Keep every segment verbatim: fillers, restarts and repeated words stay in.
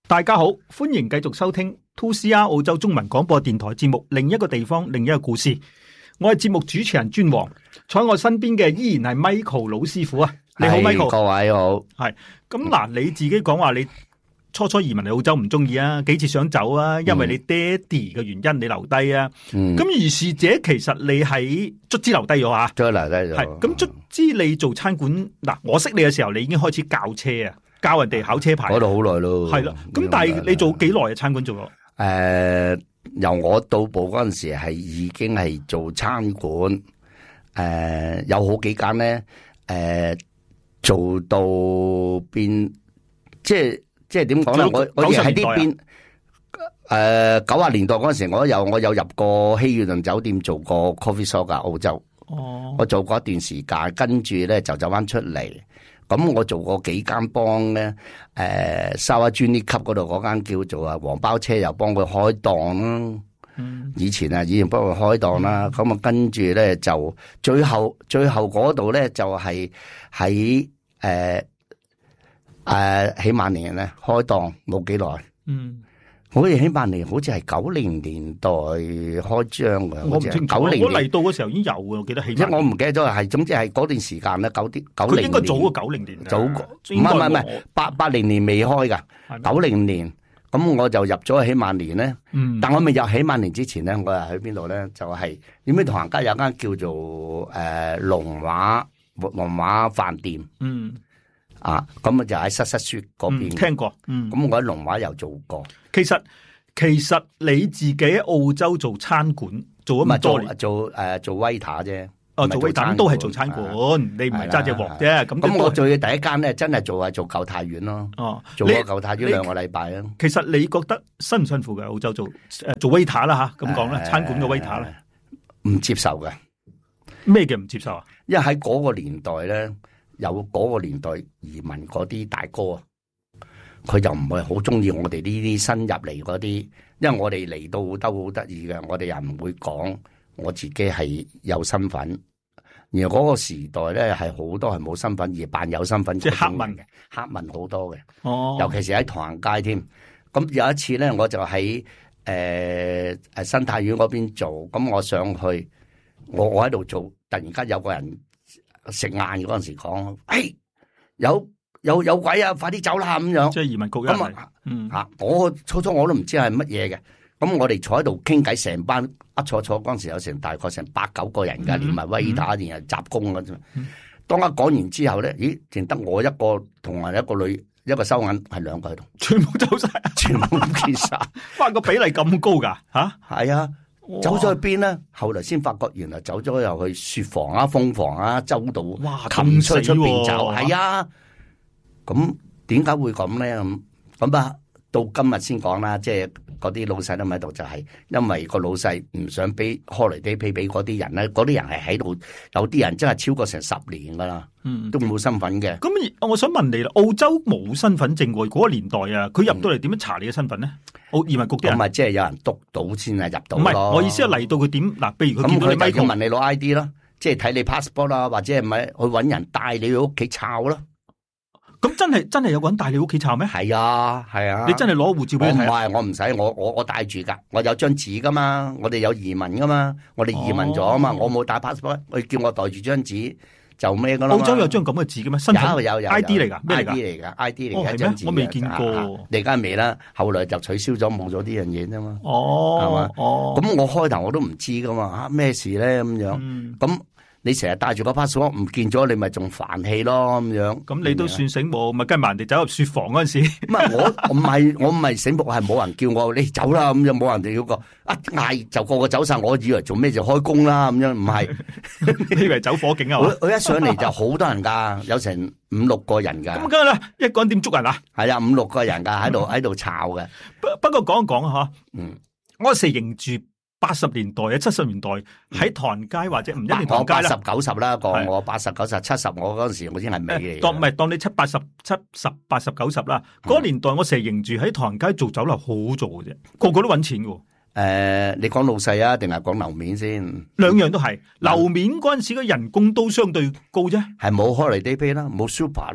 大家好，歡迎繼續收聽 two C R 澳洲中文廣播電台節目，另一個地方，另一個故事。我係節目主持人尊王，坐喺我身邊嘅依然係 Michael 老師傅啊！你好 ，Michael， 各位好。 係咁嗱，你自己講話你初初移民嚟澳洲唔中意啊，幾次想走啊，因為你爹哋嘅原因你留低啊。咁、嗯、而是者其實你喺卒之留低咗啊， 都留低咗。係咁卒之你做餐館嗱，我識你嘅時候你已經開始教車啊。教人哋考車牌， 嗰度好耐咯。 係啦，咁但係你做幾耐啊？餐館做咗？誒、 呃，由我到埗嗰陣時係已經係做餐館，誒、呃，有好幾間咧，誒、呃，做到邊，即係即係點講咧？我我哋喺呢邊，誒，九十年代嗰陣時，我有我有入過希爾頓酒店做過 coffee shop 噶澳洲。哦，我做過一段時間，跟住咧就走翻出嚟。咁我做過幾間幫咧，誒，沙灣專呢級嗰度嗰間叫做啊黃包車，又幫佢開檔啦。嗯，以前啊，以前幫佢開檔啦。咁、嗯、啊，跟住咧就最後最後嗰度咧就係喺誒誒喜萬年咧開檔冇幾耐。嗯。好似起萬年，好似係九零年代開張嘅。 我唔清楚，九零我嚟到嘅時候已經有嘅，我記得起。即係我唔記得咗，係總之係嗰段時間咧，九啲九零年。佢應該早過九零年。 早過，唔係唔係唔係，八八零年未開噶，九零年。咁我就入咗起萬年咧。嗯。但我未入起萬年之前咧，我係去邊度咧？就係點解唐人街有間叫做誒龍華龍華飯店。嗯。啊，咁啊就喺塞塞雪嗰邊、嗯， 聽過，嗯， 咁我喺龍華又做過。 其實其實你自己喺澳洲做餐館做咗咁多年， 做誒、呃、做 waiter 啫， 哦做 waiter 都係做餐館，你唔係揸隻鑊啫。咁咁我做嘅第一間咧，真係做係做舊太院咯。哦，做過舊太院兩個禮拜啊。 其實你覺得辛唔辛苦嘅澳洲做誒做 waiter 啦吓，咁講啦，餐館嘅 waiter 咧， 唔接受嘅。 咩嘅唔接受啊？ 因為喺嗰個年代咧。有嗰個年代移民嗰啲大哥啊，佢就唔係好中意我哋呢啲新入嚟嗰啲，因為我哋嚟到都好得意嘅，我哋又唔會講我自己係有身份，而嗰個時代咧係好多係冇身份而扮有身份， 即係黑民嘅， 黑民好多嘅， 哦， 尤其是喺唐人街添。咁有一次咧，我就喺誒誒新泰院嗰邊做，咁我上去，我我喺度做，突然間有個人。食晏嗰陣時講，哎，有有有鬼啊！快啲走啦咁樣。 即係移民局人嚟。嗯，吓， 我初初我都唔知係乜嘢嘅。咁我哋坐喺度傾偈，成班一坐坐嗰陣時有成大概成八九個人噶，連埋 waiter 連埋雜工噶啫。當一講完之後咧，咦，淨得我一個同埋一個女，一個收銀係兩個喺度， 全部走晒， 全部唔見晒。 哇，個比例咁高噶吓？ 係啊。走咗去邊咧？後來先發覺，原來走咗又去雪房啊、風房啊、周到， 哇， 擒出出邊走，係啊。咁點解會咁咧？咁咁啊，到今日先講啦。即係嗰啲老細都喺度，就係因為個老細唔想俾 holiday pay 俾嗰啲人咧。嗰啲人係喺度，有啲人真係超過成十年噶啦，嗯，都冇身份嘅。 咁我想問你啦，澳洲冇身份證喎，嗰個年代啊，佢入到嚟點樣查你嘅身份咧？澳移民局啲人咁咪即係有人督到先係入到咯。 唔係，我意思係嚟到佢點嗱？譬如佢見到你 Michael， 咁佢問你攞 I D 啦，即係睇你 passport 啦，或者係咪去搵人帶你去屋企抄啦？ 咁真係真係有個人帶你屋企抄咩？ 係啊，係啊。 你真係攞護照俾佢睇？ 唔係，我唔使，我我我帶住噶，我有張紙噶嘛，我哋有移民噶嘛，我哋移民咗啊嘛，我冇帶 passport，佢叫我袋住張紙。就咩噶啦？ 澳洲有張咁嘅紙嘅咩？身份有有有 I D 嚟噶咩嚟噶 ？I D 嚟噶 ，I D 嚟嘅一張紙。我未見過。 你而家未啦？後來就取消咗，冇咗呢樣嘢啫嘛。 哦，係嘛？哦。 咁我開頭我都唔知噶嘛，吓咩事咧咁樣？咁、嗯、你成日帶住個 passport 唔見咗，你咪仲煩氣咯咁樣。 咁你都算醒目，咪跟埋人哋走入雪房嗰陣時。 唔係我唔係我唔係醒目，係冇人叫我你走啦咁樣，冇人哋要個一嗌就個個走晒，我以為做咩就開工啦咁樣，唔係。 你以為走火警啊？ 我我一上嚟就好多人噶，有成五六個人噶。 咁梗係啦，一個人點捉人啊？ 係啊，五六個人噶喺度喺度抄嘅。 不不過講一講吓，嗯，我成日認住八十年代啊、七十年代喺唐人街或者唔一定唐人街啦， 八十九十啦，講我八十九十七十，我嗰陣時我先係尾嚟。 當唔係當你七八十七十八十九十啦，嗰個年代我成日認住喺唐人街做酒樓好做嘅啫，個個都搵錢嘅。 誒、呃，你講老細啊，定係講樓面先？ 兩樣都係，樓面嗰陣時嘅人工都相對高啫， 係冇 holiday pay 啦，冇 super 咯。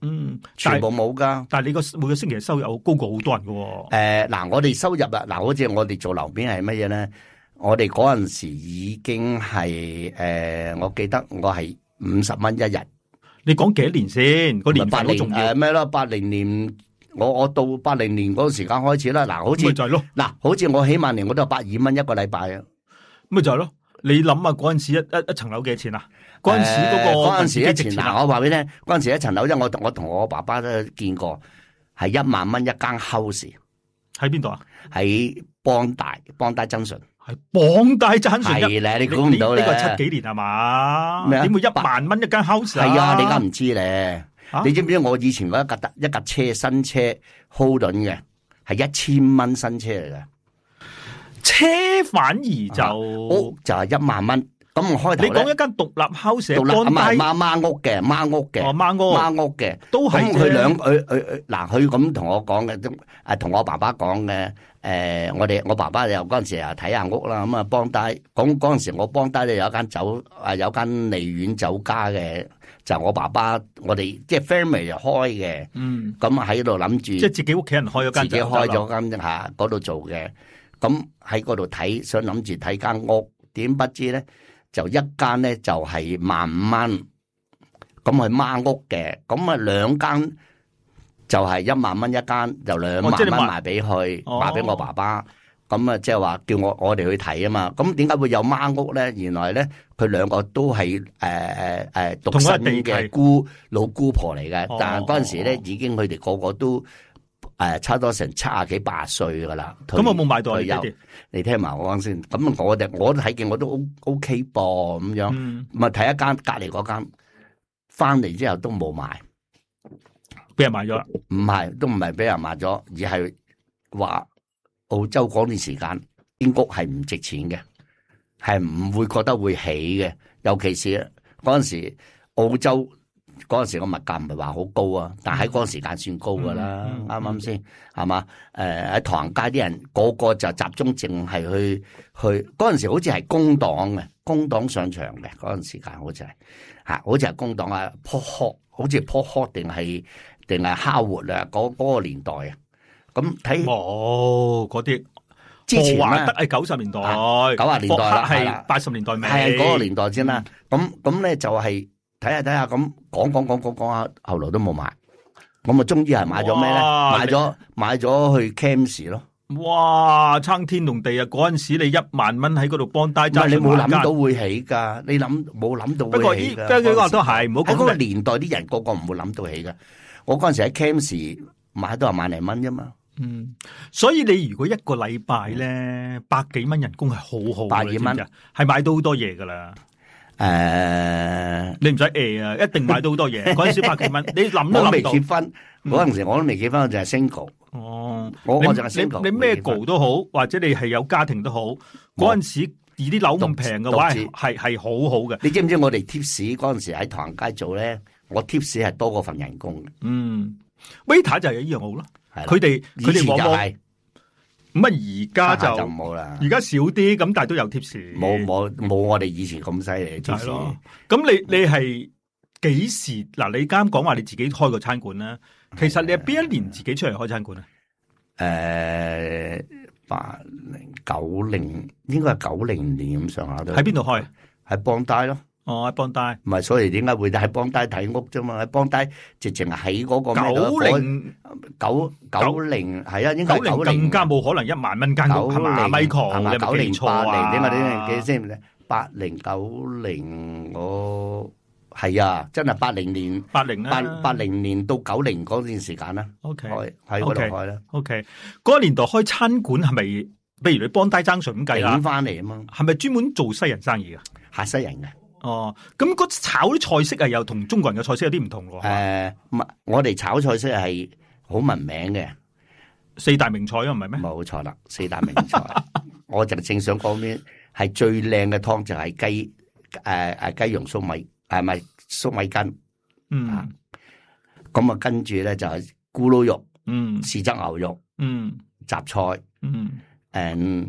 嗯， 全部冇噶。 但係你個每個星期嘅收入高過好多人噶。誒、 呃，嗱，我哋收入啊，嗱，好似我哋做樓邊係乜嘢咧？我哋嗰陣時已經係誒、呃，我記得我係五十蚊一日。 你講幾多年先？個年份好重要。 誒咩咯？八零年，我我到八零年嗰個時間開始啦。嗱，好似就係咯。 嗱，好似我起碼年我都係百二蚊一個禮拜啊。 咪就係咯。你諗下嗰陣時一一一層樓幾多錢啊？嗰陣時嗰個嗰陣時一層嗱， 我話俾你聽，嗰陣時一層樓，因為我我同我爸爸都見過，係一萬蚊一間 house。 喺邊度啊？ 喺邦大邦大增順。 係綁大爭船係咧，你估唔到咧？ 呢個係七幾年係嘛？ 咩啊？ 點會一萬蚊一間 house 啊？ 係啊，你而家唔知咧。 啊、 你知唔知我以前嗰一架一架車新車 Holden 嘅係一千蚊新車嚟嘅， 車反而就屋就係一萬蚊。咁我開頭你講一間獨立 house， 獨立唔係綁大孖孖屋嘅，孖屋嘅， 哦孖屋孖屋嘅， 都係咁佢兩佢佢嗱佢咁同我講嘅，誒同我爸爸講嘅。誒、呃，我哋我爸爸又嗰陣時又睇下屋啦，咁啊邦大，講嗰陣時我邦大咧有一間酒，啊有間利苑酒家嘅，就我爸爸我哋即係 family 開嘅，嗯，咁喺度諗住， 即係自己屋企人開咗間， 自己開咗間嚇嗰度做嘅，咁喺嗰度睇，想諗住睇間屋，點不知咧就一間咧就係萬五蚊，咁係孖屋嘅，咁啊兩間。就係一萬蚊一間，就兩萬蚊賣俾佢，賣俾我爸爸。咁啊，即係話叫我我哋去睇啊嘛。咁點解會有孖屋咧？原來咧，佢兩個都係誒誒誒獨身嘅姑老姑婆嚟嘅。哦、但係嗰陣時咧，已經佢哋個個都誒、呃、差唔多成七啊幾八歲噶啦。 咁我冇買到有， 你聽埋我講先。咁我哋我都睇見我都 O O K 噃咁樣。咁啊睇一間隔離嗰間，翻嚟之後都冇買。 俾人賣咗啦？ 唔係，都唔係俾人賣咗，而係話澳洲嗰段時間，啲屋係唔值錢嘅，係唔會覺得會起嘅。尤其是嗰陣時澳洲嗰陣時個物價唔係話好高啊，但喺嗰陣時間算高噶啦，啱唔啱先？係嘛？誒喺唐人街啲人個個就集中淨係去去嗰陣時好似係工黨嘅，工黨上場嘅嗰陣時間好似係嚇，好似係工黨啊 Port Hawke，好似 Port Hawke定係。定係哈活啊！嗰、嗰個年代啊，咁睇冇嗰啲之前咧， 華德係九十年代， 九十年代啦， 係八十年代尾， 係嗰個年代先啦。咁咁咧就係睇下睇下咁講講講講講下，後來都冇買。咁啊，終於係買咗咩咧？買咗買咗去 Cairns 咯。 哇！撐天同地啊！嗰陣時你一萬蚊喺嗰度幫大家， 你冇諗到會起㗎？你諗冇諗到會起㗎？ 不過依家都係唔好講。 喺嗰個年代啲人個個唔會諗到起㗎。我嗰陣時喺 Cairns 買都係萬零蚊啫嘛。 嗯，所以你如果一個禮拜咧百幾蚊人工係好好， 百幾蚊係買到好多嘢噶啦。誒、呃，你唔使誒啊，一定買到好多嘢。嗰陣時百幾蚊，你諗都諗到。我未結婚嗰陣、嗯、時，我都未結婚，我就係 single。 哦， 我我就係 single。 你咩 go 都好，或者你係有家庭都好，嗰陣時而啲樓咁平嘅話，係係好好嘅。 你知唔知我哋 tips 嗰陣時喺唐人街做咧？我 tips 係多過份人工嘅。 嗯 waiter 就係一樣好咯。佢哋佢哋往往咁啊，而家就就冇啦。 而家少啲，咁但係都有 tips。 冇冇冇我哋以前咁犀利嘅 tips。 咁你你係幾時嗱？你啱講話你自己開個餐館啦。其實你係邊一年自己出嚟開餐館啊？ 誒，八零九零應該係九零年咁上下都。 喺邊度開？ 喺邦大咯。 哦，喺邦大， 唔係，所以點解會喺邦大睇屋啫嘛？喺邦大直情係喺嗰個九零九九零係啊，應該九零更加冇可能一萬蚊間屋係嘛？Michael，你九零八零點啊？點幾先？八零九零我係啊，真係八零年八零八八零年到九零嗰段時間啦。 OK， 開喺嗰度開啦。 OK，嗰個年代開餐館係咪？譬如你邦大爭水咁計啦， 點翻嚟啊嘛？ 係咪專門做西人生意啊？ 嚇西人嘅。 哦，咁嗰炒啲菜式係又同中國人嘅菜式有啲唔同喎。誒、 呃，唔係，我哋炒菜式係好聞名嘅， 四大名菜啊，唔係咩？ 冇錯啦，四大名菜。我就正想講咩？係最靚嘅湯就係雞誒誒雞蓉粟米，係咪粟米羹？嗯，咁啊跟住咧就係咕嚕肉，嗯，豉汁牛肉，嗯，雜菜，嗯，誒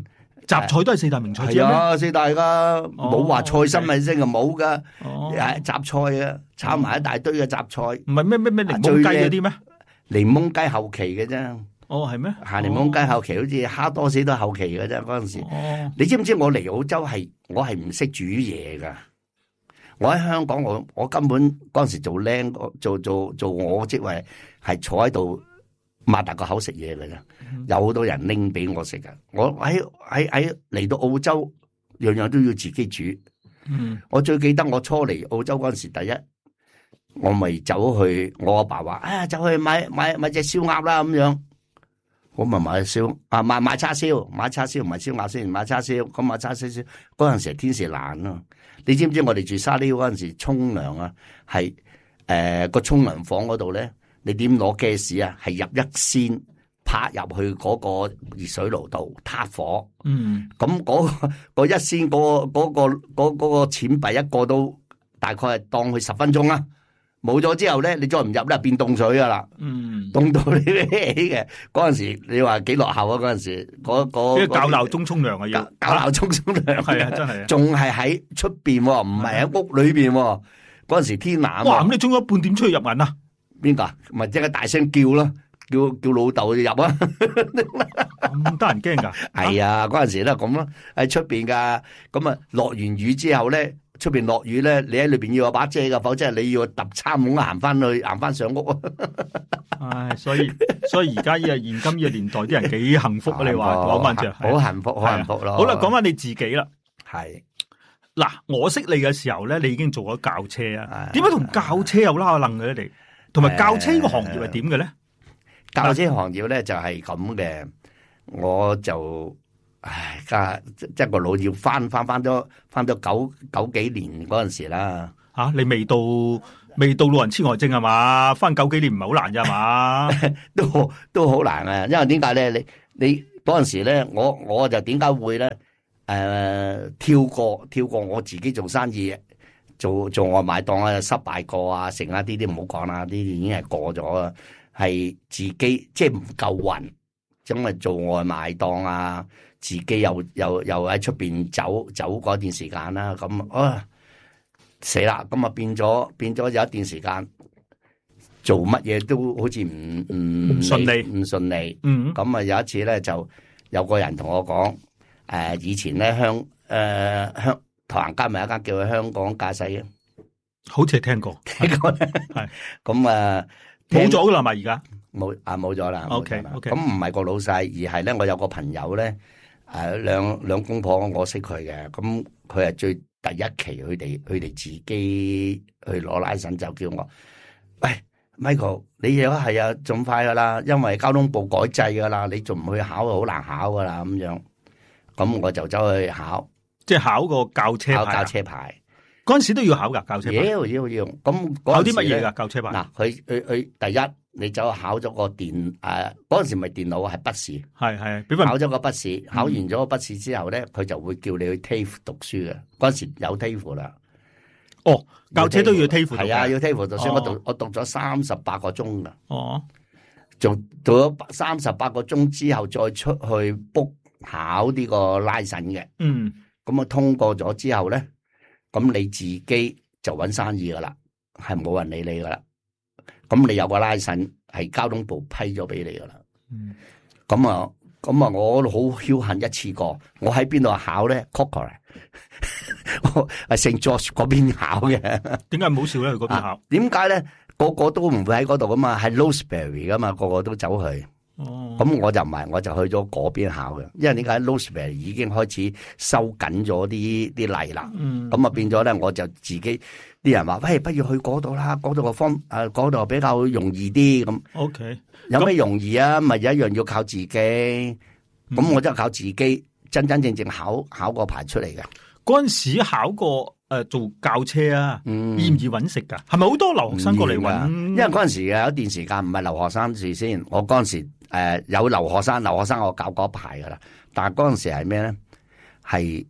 雜菜都係四大名菜之一咩？ 係啊，四大噶，冇話菜心咪先啊，冇噶， 哦， 誒雜菜啊，炒埋一大堆嘅雜菜， 唔係咩咩咩檸檬雞嗰啲咩？ 檸檬雞後期嘅啫。 哦，係咩？ 行檸檬雞後期，好似蝦多士都後期嘅啫。嗰陣時， 哦， 你知唔知我嚟澳洲係我係唔識煮嘢噶？我喺香港，我我根本嗰陣時做僆，做做做我職位係坐喺度擘大個口食嘢嘅啫。有好多人拎俾我食噶。我喺喺喺嚟到澳洲，樣樣都要自己煮。 嗯， 我最記得我初嚟澳洲嗰陣時，第一我咪走去，我阿爸話：啊，走去買買買隻燒鴨啦咁樣。我咪買燒啊，買買叉燒，買叉燒唔係燒鴨先，買叉燒。咁買叉燒燒嗰陣時天時冷咯。你知唔知我哋住沙梨嗰陣時沖涼啊？係誒個沖涼房嗰度咧，你點攞 gas 啊？係入一仙拍入去嗰個熱水爐度撻火。 嗯， 咁嗰、嗰個嗰一仙嗰、嗰個嗰、嗰個嗰、嗰個嗰個錢幣一個都大概係當佢十分鐘啦。冇咗之後咧，你再唔入咧變凍水噶啦， 嗯， 凍到你起嘅嗰陣時，你話幾落後啊？嗰陣時，嗰嗰即係校鬧鐘沖涼啊，要校鬧鐘沖涼， 係啊，真係啊， 仲係喺出邊，唔係喺屋裏邊。嗰陣時天冷， 哇！咁你沖咗半點出去入銀啊？ 邊個？咪即刻大聲叫咯，叫叫老豆入啊！ 咁得人驚噶？ 係啊，嗰陣時都係咁咯，喺出邊噶。咁啊，落完雨之後咧。出邊落雨咧，你喺裏邊要有把遮噶，否則你要揼餐碗行翻去，行翻上屋啊！ 唉，所以所以而家呢個現今呢個年代啲人幾幸福啊！你話講翻就好幸福，好幸福咯。 好啦，講翻你自己啦。 係嗱，我識你嘅時候咧，你已經做咗教車啊。點解同教車有拉下楞嘅咧？你同埋教車呢個行業係點嘅咧？ 教車行業咧就係咁嘅，我就。唉，家即係個腦要翻翻翻咗翻咗九九幾年嗰陣時啦。吓、啊， 你未到未到老人痴呆症係嘛？翻九幾年唔係好難咋嘛？ 都都好難啊！因為點解咧？你你嗰陣時咧，我我就點解會咧？誒、呃，跳過跳過我自己做生意，做做外賣檔啊，失敗過啊，成啊啲啲唔好講啦，呢啲已經係過咗啦。係自己即係唔夠運，咁咪做外賣檔啊。自己又又又喺出邊走走嗰段時間啦，咁啊死啦！咁啊變咗變咗有一段時間做乜嘢都好似唔唔順利唔順利。 嗯， 咁啊有一次咧就有個人同我講，誒、呃、以前咧香誒香唐人街咪有一間叫佢香港駕駛嘅， 好似係聽過， 聽過咧係咁啊冇咗噶啦嘛而家冇啊冇咗啦。 OK OK， 咁唔係個老細，而係咧我有個朋友咧。誒，兩兩公婆我識佢嘅，咁佢係最第一期，佢哋佢哋自己去攞拉神就叫我，喂 Michael，你而家係啊，仲快噶啦，因為交通部改制噶啦，你仲唔去考，好難考噶啦咁樣，咁我就走去考， 即係考個教車牌， 考教車牌， 嗰陣時都要考噶教車牌， 要要要，咁考啲乜嘢噶教車牌？ 嗱，佢佢佢第一。你走去考咗個電誒，嗰、呃、陣時咪電腦係筆試， 係係，俾份考咗個筆試，考完咗個筆試之後咧，佢、嗯、就會叫你去 TAFE 讀書嘅。嗰陣時有 TAFE 啦， 哦，教車都要 TAFE，係啊，要 TAFE 讀書。哦、我讀我讀咗三十八個鐘噶， 哦， 做做咗三十八個鐘之後，再出去 book 考呢個拉神嘅， 嗯， 咁啊通過咗之後咧，咁你自己就搵生意噶啦，係冇人理你噶啦。咁你有個拉神係交通部批咗俾你噶啦，咁、嗯、啊，咁啊，我好僥倖一次過，我喺邊度考咧 Cochrane 我係聖 George 嗰邊考嘅。點解唔好笑咧？去嗰邊考？ 點解咧？個個都唔會喺嗰度噶嘛，係 Rosebery 噶嘛，個個都走去。哦，咁我就唔係，我就去咗嗰邊考嘅。因為點解 Rosebery 已經開始收緊咗啲啲例啦。嗯，咁啊變咗咧，我就自己。啲人話：喂，不如去嗰度啦，嗰度個方誒，嗰度比較容易啲咁。 O K， 有咩容易啊？咪有一樣要靠自己。咁、嗯、我真係靠自己，真真正正考考個牌出嚟嘅。 嗰陣時考過誒、呃、做教車啊，嗯、易唔易搵食噶？係咪好多留學生過嚟搵？ 因為嗰陣時有一段時間唔係留學生住先，我嗰陣時誒、呃、有留學生，留學生我教嗰牌噶啦。但係嗰陣時係咩咧？係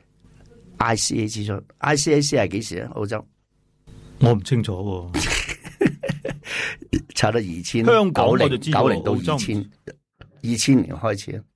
I C A 之出 ，I C A C 係幾時咧？澳洲？ 我唔清楚， 差得二千， 香港我就知道， 九零到二千，二千年開始。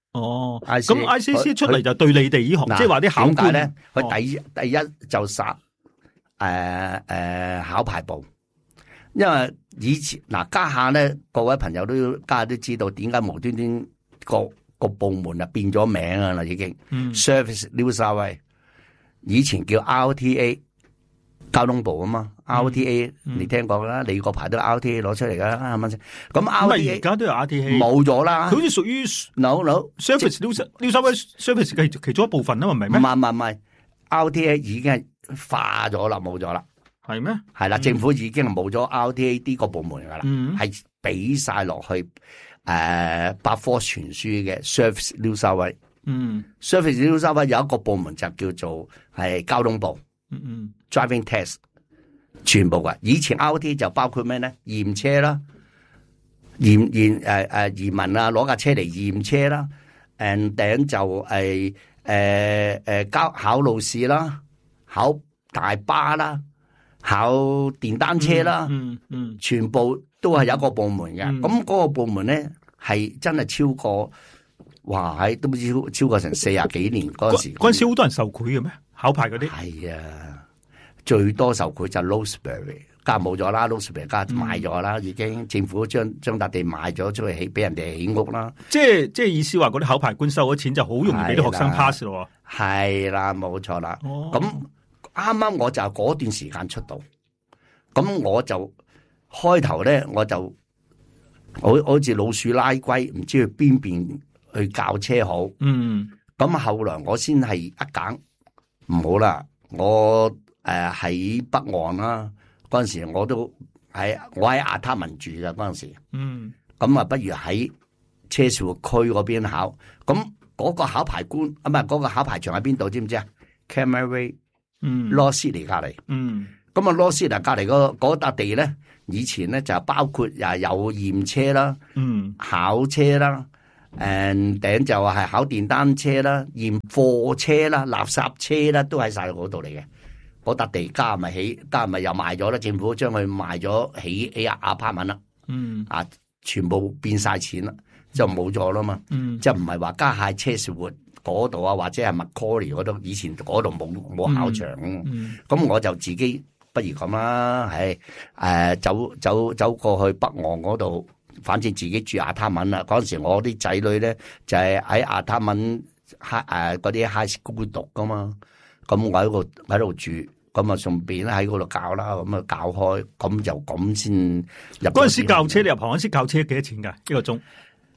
哦，咁 I C A C 出嚟就對你哋呢行，即係話啲考官咧，佢第一、哦、第一就殺誒誒、呃呃、考牌部，因為以前嗱家下咧，各位朋友都家下都知道點解無端端個個部門啊變咗名啊啦已經、嗯、，Service New South Wales 以前叫 R T A 交通部啊嘛、嗯、，R T A、嗯、你聽過啦，你個牌都 R T A 攞出嚟噶啦，係咪先？咁 R T A 而家都有 R T A 冇咗啦， 佢好似屬於 no no Service New New South Wales Service 嘅其中一部分啊嘛，唔係咩？ 唔係唔係唔係 ，R T A 已經係化咗啦，冇咗啦， 係咩？ 係啦，政府已經係冇咗 R T A 呢個部門噶啦，係俾晒落去誒、呃、百科全書嘅 Service New South Wales。嗯 ，Service New South Wales 有一個部門就叫做係交通部。嗯嗯 ，driving test 全部噶，以前 R T A 就包括咩咧？驗車啦，驗驗誒誒移民啊，攞架車嚟驗車啦，誒頂就係誒誒交考路試啦，考大巴啦，考電單車啦，嗯嗯，嗯，全部都係有一個部門嘅。咁、嗯、嗰個部門咧係真係超過，哇喺都超超過成四十幾年嗰陣時。 嗰陣時好多人受賄嘅咩？考牌嗰啲係啊，最多受賄就 Rosebery， 家冇咗啦 ，Rosebery 家賣咗啦，已經政府將將笪地賣咗出去起，俾人哋起屋啦。 即係即係意思話，嗰啲考牌官收咗錢就好容易俾啲學生 pass 咯。 係啦，冇錯啦。咁啱啱我就嗰段時間出道，咁我就開頭咧，我就好好似老鼠拉龜，唔知去邊邊去教車好。嗯，咁後來我先係一揀。唔好啦，我誒喺、呃、北岸啦，嗰陣時我都喺我喺亞他文住嘅嗰陣時，嗯，咁啊不如喺車士活區嗰邊考，咁嗰個考牌官啊唔係嗰個考牌場喺邊度知唔知啊 Cameron Way， 嗯 Lord Sydney 隔離，嗯，咁啊 Lord Sydney 隔離嗰嗰笪地咧，以前咧就包括又有驗車啦，嗯，考車啦。誒，頂就係考電單車啦、驗貨車啦、垃圾車啦，都喺晒嗰度嚟嘅。嗰笪地加咪起，加咪又賣咗啦。政府將佢賣咗起起阿 apartment 啦。嗯，啊，全部變晒錢啦，就冇咗啦嘛。嗯，即係唔係話加下車士活嗰度啊，或者係 Macquarie 嗰度，以前嗰度冇冇考場。嗯，咁、嗯、我就自己不如咁啦，係誒、呃、走走走過去北岸嗰度。反正自己住亞他文啦，嗰陣時我啲仔女咧就係喺亞他文誒嗰啲 high school 讀噶嘛，咁我喺度喺度住，咁啊順便喺嗰度教啦，咁啊教開，咁就咁先入。 嗰陣時教車，你入行嗰陣時教車幾多錢噶？一個鐘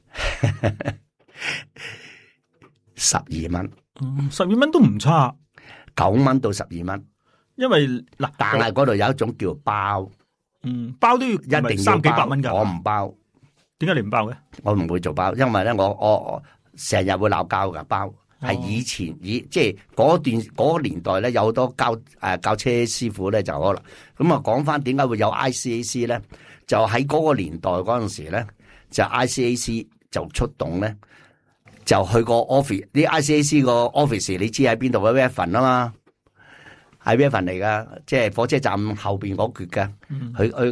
十二蚊， 十二蚊都唔差， 九蚊到十二蚊。因為嗱，但係嗰度有一種叫包， 嗯，包都要一定三幾百蚊噶， 我唔包。 點解你唔包嘅？ 我唔會做包，因為咧我我我成日會鬧交噶包，係、哦、以前以即係嗰段嗰、嗰個年代咧有好多教誒、呃、教車師傅咧就可能咁啊講翻點解會有 I C A C 咧？就喺嗰個年代嗰陣時咧，就 I C A C 就出動咧，就去個 office 啲 I C A C 個 office， 你知喺邊度嘅 Wavin 啊嘛，喺 Wavin 嚟噶，即係火車站後邊嗰橛嘅，佢、嗯、去